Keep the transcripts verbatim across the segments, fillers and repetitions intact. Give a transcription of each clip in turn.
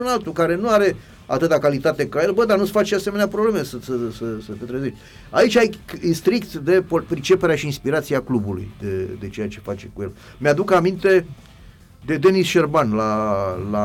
un altul care nu are atâta calitate ca el, bă, dar nu-ți face asemenea probleme să, să, să, să te trezești. Aici ai strict de priceperea și inspirația clubului de, de ceea ce face cu el. Mi-aduc aminte de Denis Șerban la, la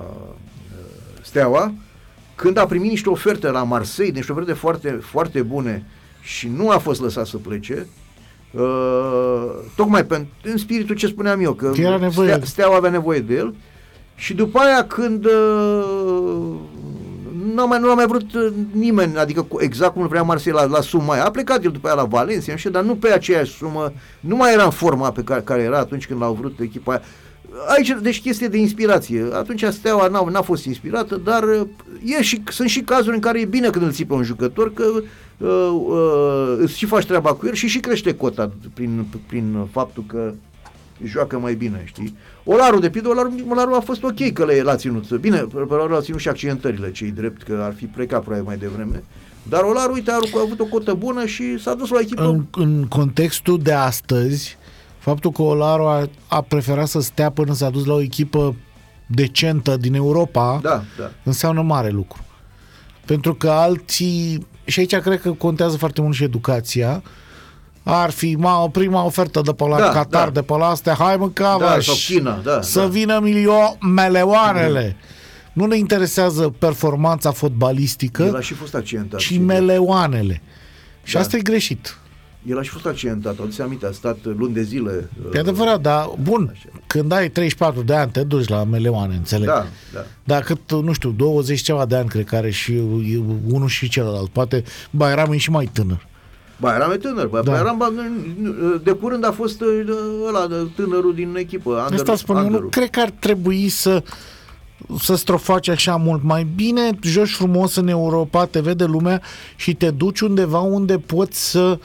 Steaua, când a primit niște oferte la Marseille, niște oferte foarte, foarte bune și nu a fost lăsat să plece, uh, tocmai pentru, în spiritul ce spuneam eu, că Stea, Steaua avea nevoie de el. Și după aia când uh, nu a mai, nu a mai vrut nimeni, adică cu, exact cum vrea Marseille la, la suma aia, a plecat el după aia la Valencia, știu, dar nu pe aceeași sumă, nu mai era în forma pe care, care era atunci când l-au vrut echipa aia. Aici, deci chestie de inspirație. Atunci Steaua n-a, n-a fost inspirată, dar e și, sunt și cazuri în care e bine când îl ții pe un jucător, că uh, uh, îți și faci treaba cu el și și crește cota prin, prin faptul că joacă mai bine, știi? Olaru, de pildă, Olaru, Olaru a fost ok că l-a ținut. Bine, pe Olaru a ținut și accidentările, cei drept, că ar fi plecat probabil mai devreme. Dar Olaru, uite, a avut o cotă bună și s-a dus la echipă. În, în contextul de astăzi, faptul că Olaru a, a preferat să stea până s-a dus la o echipă decentă din Europa, da, da. înseamnă mare lucru. Pentru că alții, și aici cred că contează foarte mult și educația, ar fi ma, prima ofertă de pe la da, Qatar, da. de pe la astea, hai mă cavaș, da, China, da, să da. vină milio meleoanele. Mm. Nu ne interesează performanța fotbalistică, el a și fost accidentat, ci meleoanele. Și da. asta e greșit. El a și fost accidentat, aduce aminte, a stat luni de zile. E adevărat, dar bun, așa. Când ai treizeci și patru de ani, te duci la meleoane, înțeleg. Da, da. Dar cât, nu știu, douăzeci ceva de ani, cred că are și unul și celălalt. Poate Bairam e și mai tânăr. Bairam e tânăr, da. Bairam de curând a fost ăla, tânărul din echipă. Under, Asta spun, eu nu cred că ar trebui să să strofaci așa mult mai bine, joci frumos în Europa, te vede lumea și te duci undeva unde poți să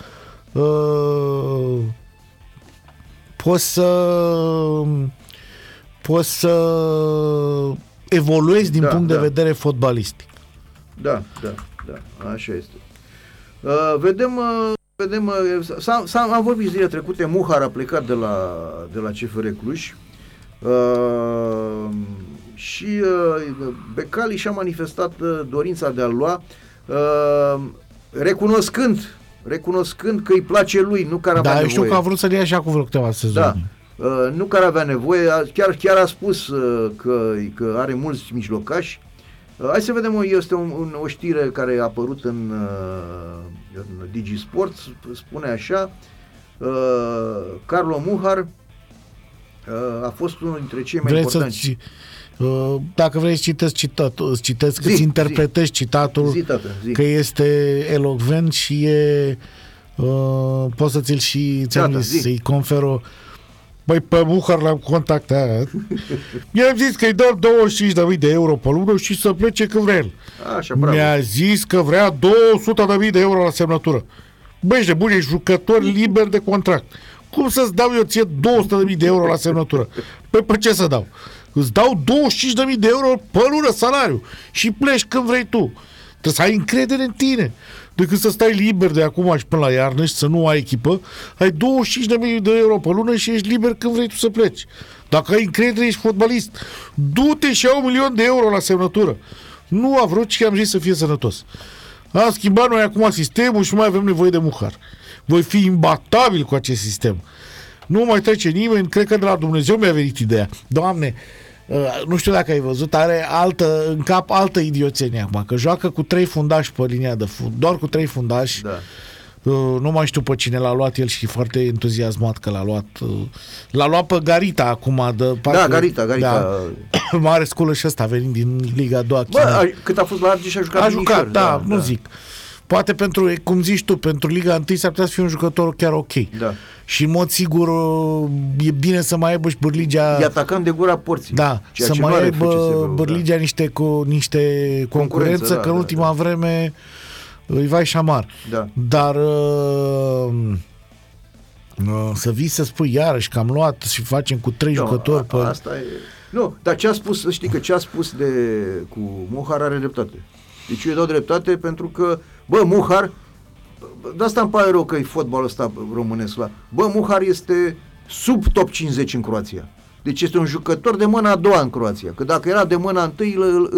uh, poți să poți să evoluezi din da, punct da. de vedere fotbalistic. Da, da, da, așa este. Uh, vedem, uh, vedem uh, s-a, s-a, am vorbit zilele trecute, Muhar a plecat de la, de la C F R Cluj uh, și uh, Becali și-a manifestat uh, dorința de a-l lua uh, recunoscând recunoscând că îi place lui, nu că ar avea da, nevoie. Da, știu că a vrut să-l ia așa cu vreo câteva sezoane. Da, uh, nu că ar avea nevoie, chiar, chiar a spus uh, că, că are mulți mijlocași. Uh, hai să vedem, este un, un, o știre care a apărut în, uh, în DigiSport, spune așa, uh, Carlo Muhar uh, a fost unul dintre cei mai Vreți importanți. Să-ți, uh, dacă vrei să citesc citatul, îți citesc, zi, îți interpretezi zi. citatul, zi, tată, zi. Că este elocvent și e uh, poți să ți-l și ți-am zis, să-i confer o. Băi, pe Muhar l-am contactat. Mi-a zis că îi dau douăzeci și cinci de mii de euro pe lună și să plece când vrea el. Așa, bravo. Mi-a zis că vrea două sute de mii de euro la semnătură. Băi, ești de bun, ești jucător liber de contract. Cum să-ți dau eu ție două sute de mii de euro la semnătură? Păi pe ce să dau? Îți dau douăzeci și cinci de mii de euro pe lună salariu și pleci când vrei tu. Trebuie să ai încredere în tine. Decât să stai liber de acum și până la iarnă și să nu ai echipă, ai douăzeci și cinci de mii de euro pe lună și ești liber când vrei tu să pleci. Dacă ai încredere, ești fotbalist. Du-te și ia un milion de euro la semnătură. Nu a vrut și am zis să fie sănătos. Am schimbat noi acum sistemul și nu mai avem nevoie de Muhar. Voi fi imbatabil cu acest sistem. Nu mai trece nimeni, cred că de la Dumnezeu mi-a venit ideea. Doamne, Uh, nu știu dacă ai văzut, are altă, în cap altă idioțenie acum, că joacă cu trei fundași pe linia de fund, doar cu trei fundași. Da. Uh, nu mai știu pe cine l-a luat el și foarte entuziasmat că l-a luat. Uh, l-a luat pe Garita acum. De, parcă, da, Garita, Garita. Da, mare sculă și ăsta venind din Liga a doua. Bă, a, cât a fost la Argeș a jucat. A jucat, Mișor, da, da, nu da. zic. Poate pentru, cum zici tu, pentru Liga unu s-ar putea să fie un jucător chiar ok. Da. Și în mod sigur e bine să mai aibă și Bârligea. E atacant de gura porții. Da, să mai aibă Bârligea da. niște, cu, niște concurență, concurență da, că în ultima da, vreme îi vai și amar. Da. Dar uh, uh, să vii să spui iarăși că am luat și facem cu trei no, jucători. A, pe... Asta e... Nu, dar ce a spus, știi că ce a spus de, cu Muhar are dreptate. Deci eu îi dau dreptate pentru că, bă, Muhar, de asta îmi pare rău că e fotbalul ăsta românesc la. Bă, Muhar este sub top cincizeci în Croația. Deci este un jucător de mâna a doua în Croația. Că dacă era de mâna întâi, îl,